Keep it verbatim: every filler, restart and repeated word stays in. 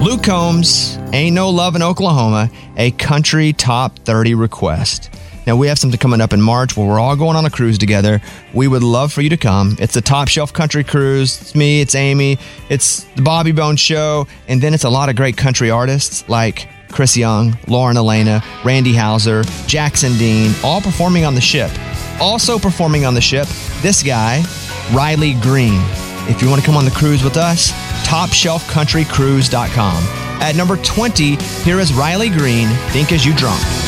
Luke Combs, Ain't No Love in Oklahoma, a country top thirty request. Now, we have something coming up in March where we're all going on a cruise together. We would love for you to come. It's the Top Shelf Country Cruise. It's me, it's Amy, it's the Bobby Bones Show, and then it's a lot of great country artists like Chris Young, Lauren Elena, Randy Houser, Jackson Dean, all performing on the ship. Also performing on the ship, this guy, Riley Green. If you want to come on the cruise with us, top shelf country cruise dot com. At number twenty, here is Riley Green, Think As You Drunk.